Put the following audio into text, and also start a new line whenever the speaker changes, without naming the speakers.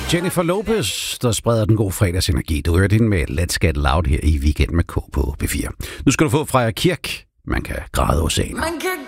Jennifer Lopez, der spreder den gode fredagsenergi. Du hørte hende med Let's Get Loud her i Weekend med K på P4. Nu skal du få Freja Kirk. Man kan græde oceaner.
Man kan